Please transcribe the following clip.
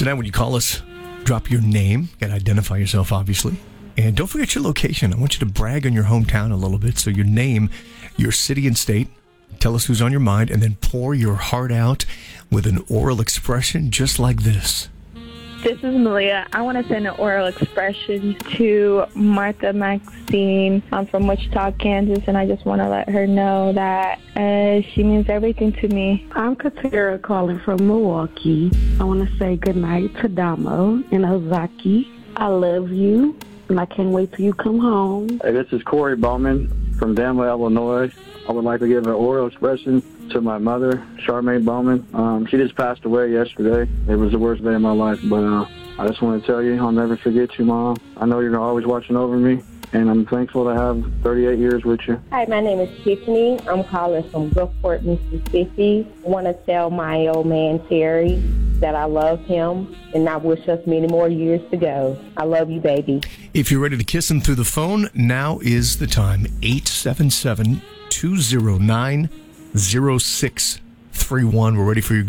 tonight when you call us, drop your name. Got to identify yourself, obviously. And don't forget your location. I want you to brag on your hometown a little bit. So your name, your city and state. Tell us who's on your mind, and then pour your heart out with an oral expression just like this. This is Malia. I want to send an oral expression to Martha Maxine. I'm from Wichita, Kansas, and I just want to let her know that she means everything to me. I'm Katera calling from Milwaukee. I want to say goodnight to Damo and Ozaki. I love you, and I can't wait till you come home. Hey, this is Corey Bowman from Danville, Illinois. I would like to give an oral expression to my mother, Charmaine Bowman. She just passed away yesterday. It was the worst day of my life, but I just want to tell you I'll never forget you, Mom. I know you're always watching over me, and I'm thankful to have 38 years with you. Hi, my name is Tiffany. I'm calling from Gulfport, Mississippi. I want to tell my old man, Terry, that I love him, and I wish us many more years to go. I love you, baby. If you're ready to kiss him through the phone, now is the time. 877-209-0631. We're ready for your